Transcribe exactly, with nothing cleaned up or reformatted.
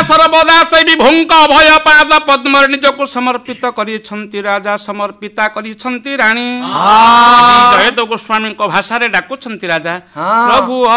ସର୍ବଦା ସେ ବିଭୁଙ୍କ ଅଭୟ ପାଦ ପଦ୍ମରେ ନିଜକୁ ସମର୍ପିତ କରିଛନ୍ତି ରାଜା ସମର୍ପିତା କରିଛନ୍ତି ରାଣୀ ଜୟଦେବ ଗୋସ୍ୱାମୀଙ୍କ ଭାଷାରେ ଡାକୁଛନ୍ତି ରାଜା ପ୍ରଭୁ